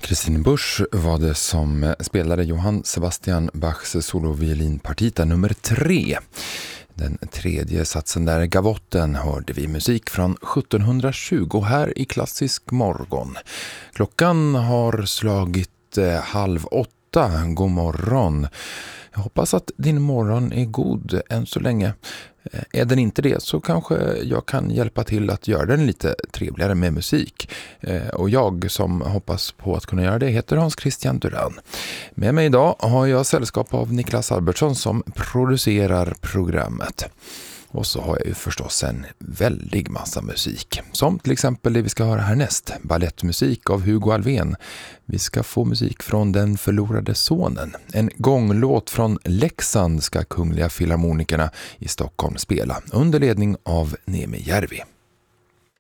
Christine Busch var det som spelade Johann Sebastian Bachs soloviolinpartita nummer 3. Den tredje satsen där, Gavotten, hörde vi musik från 1720 här i Klassisk morgon. Klockan har slagit 7:30. God morgon. Jag hoppas att din morgon är god än så länge. Är den inte det så kanske jag kan hjälpa till att göra den lite trevligare med musik. Och jag som hoppas på att kunna göra det heter Hans Christian Duran. Med mig idag har jag sällskap av Niklas Albertsson som producerar programmet. Och så har jag ju förstås en väldig massa musik. Som till exempel det vi ska höra härnäst. Ballettmusik av Hugo Alfvén. Vi ska få musik från Den förlorade sonen. En gånglåt från Leksand ska Kungliga Filharmonikerna i Stockholm spela. Under ledning av Nemi Järvi.